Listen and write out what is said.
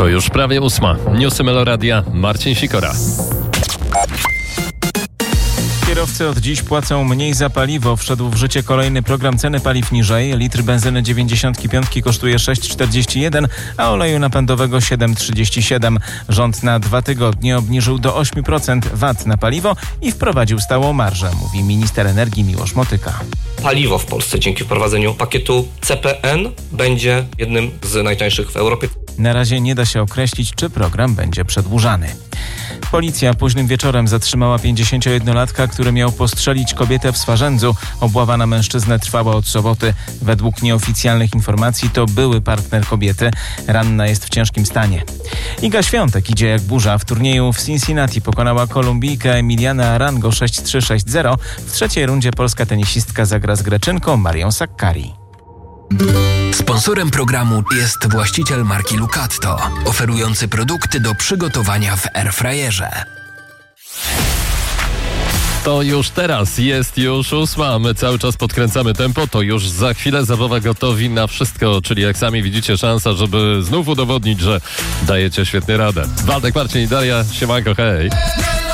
To już prawie 8. Newsy Meloradia, Marcin Sikora. Kierowcy od dziś płacą mniej za paliwo. Wszedł w życie kolejny program ceny paliw niżej. Litr benzyny 95 kosztuje 6,41, a oleju napędowego 7,37. Rząd na 2 tygodnie obniżył do 8% VAT na paliwo i wprowadził stałą marżę, mówi minister energii Miłosz Motyka. Paliwo w Polsce dzięki wprowadzeniu pakietu CPN będzie jednym z najtańszych w Europie. Na razie nie da się określić, czy program będzie przedłużany. Policja późnym wieczorem zatrzymała 51-latka, który miał postrzelić kobietę w Swarzędzu. Obława na mężczyznę trwała od soboty. Według nieoficjalnych informacji to były partner kobiety. Ranna jest w ciężkim stanie. Iga Świątek idzie jak burza. W turnieju w Cincinnati pokonała Kolumbijkę Emiliana Arango 6-3-6-0. W trzeciej rundzie polska tenisistka zagra z Greczynką Marią Sakkari. Sponsorem programu jest właściciel marki Lucatto, oferujący produkty do przygotowania w airfryerze. To już teraz, jest już 8. My cały czas podkręcamy tempo, to już za chwilę zabawa gotowi na wszystko, czyli jak sami widzicie, szansa, żeby znów udowodnić, że dajecie świetnie radę. Waldek, Marcin i Daria, siemanko, hej!